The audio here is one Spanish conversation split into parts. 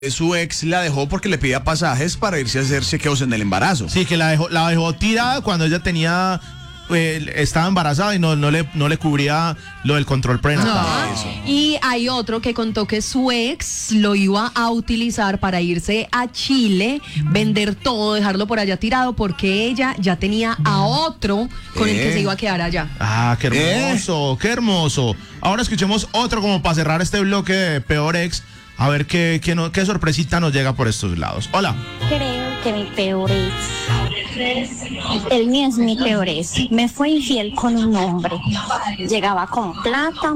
su ex la dejó porque le pedía pasajes para irse a hacer chequeos en el embarazo. Sí, que la dejó tirada cuando ella tenía estaba embarazada y no le cubría lo del control prenatal. No. Y hay otro que contó que su ex lo iba a utilizar para irse a Chile, vender todo, dejarlo por allá tirado, porque ella ya tenía a otro con el que se iba a quedar allá. Ah, qué hermoso, qué hermoso. Ahora escuchemos otro como para cerrar este bloque de Peor Ex. A ver qué sorpresita nos llega por estos lados. Hola. Creo que mi peor ex, el mío es mi peor ex. Me fue infiel con un hombre. Llegaba con plata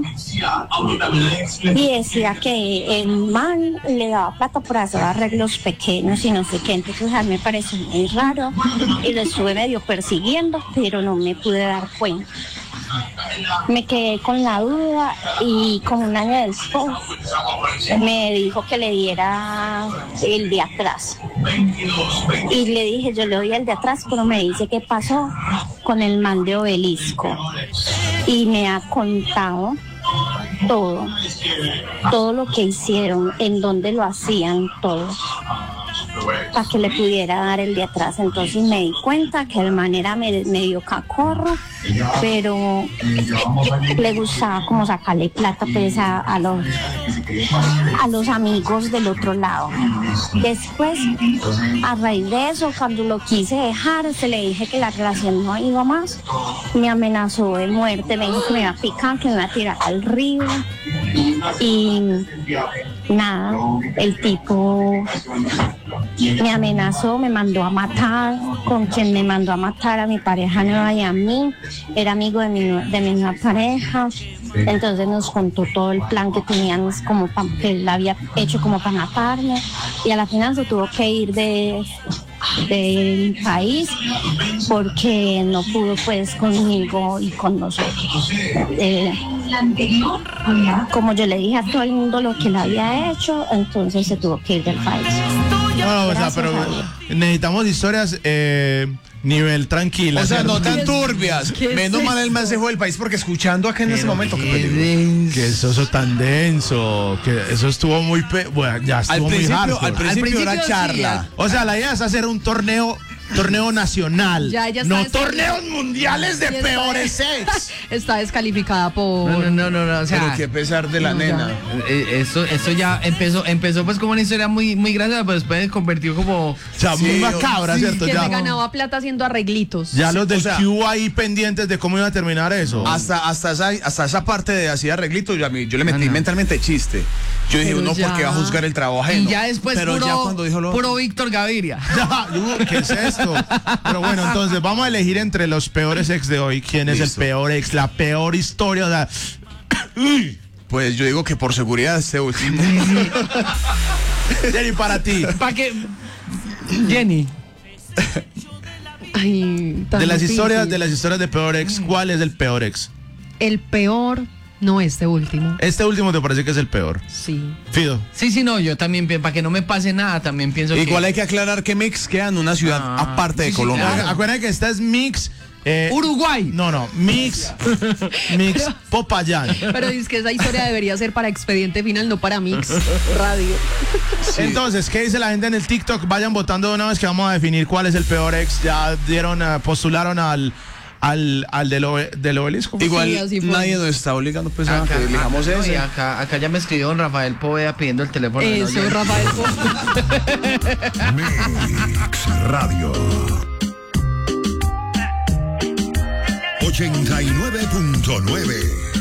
y decía que el man le daba plata por hacer arreglos pequeños y no sé qué. Entonces a mí me pareció muy raro y lo estuve medio persiguiendo, pero no me pude dar cuenta. Me quedé con la duda y como un año después me dijo que le diera el de atrás. Y le dije, yo le doy el de atrás, pero me dice qué pasó con el man de Obelisco. Y me ha contado todo lo que hicieron, en dónde lo hacían, todo, para que le pudiera dar el de atrás. Entonces me di cuenta que el man era medio cacorro, pero le gustaba como sacarle plata pues a los amigos del otro lado. Después, a raíz de eso, cuando lo quise dejar, se le dije que la relación no iba más, me amenazó de muerte, me dijo que me iba a picar, que me iba a tirar al río. Y nada, el tipo me amenazó, me mandó a matar. Con quien me mandó a matar a mi pareja nueva y a mí, era amigo de mi nueva pareja. Entonces nos contó todo el plan que tenían, como que él había hecho como para matarme, y a la final se tuvo que ir del país porque no pudo pues conmigo y con nosotros. Como yo le dije a todo el mundo lo que él había hecho, entonces se tuvo que ir del país. No, o sea, pero necesitamos historias nivel tranquila. O sea, ¿cierto? no tan turbias. Menos mal el man se fue del país, porque escuchando acá en ese momento, qué peligro. Que eso tan denso, que eso estuvo muy bueno, ya estuvo muy hardcore. Al principio era charla. Sí, o sea, la idea es hacer un torneo nacional, Ya no torneos mundiales de Ya peores ex. Está descalificada por... No, o sea, Pero qué pesar de la nena. Eso ya empezó pues como una historia muy graciosa, pero después se convirtió como... O sea, muy macabra, ¿cierto? Que Ya, se ganaba plata haciendo arreglitos. ya los del o sea, Q ahí pendientes de cómo iba a terminar eso. Hasta esa parte de así arreglito, yo le metí mentalmente chiste. Yo dije, Pero uno, ya. ¿por qué va a juzgar el trabajo ajeno? Y ya después pero ya cuando dijo lo puro Víctor Gaviria. Ya, ¿qué es esto? Pero bueno, entonces vamos a elegir entre los peores ex de hoy. ¿Quién es el peor ex? La peor historia. O sea, pues yo digo que por seguridad este último. Jenny, para ti. ¿Para qué? Jenny. Ay, tan De las difícil. historias de peor ex, ¿cuál es el peor ex? El peor, no este último. Este último te parece que es el peor. Sí. Fido. Sí, no, yo también, para que no me pase nada, también pienso Igual que... hay que aclarar que Mix queda en una ciudad aparte de Colombia. claro. Acuérdense que esta es Mix. Uruguay. No, Mix Popayán. Pero es que esa historia debería ser para Expediente Final, no para Mix Radio. Entonces, ¿qué dice la gente en el TikTok? Vayan votando de una vez que vamos a definir cuál es el peor ex. Ya postularon al del Obelisco. Igual Sí, así fue. nadie nos está obligando pues a que elijamos no, y ese. acá ya me escribió don Rafael Poveda pidiendo el teléfono. Eso, ¿no? Rafael. Mix Radio 89.9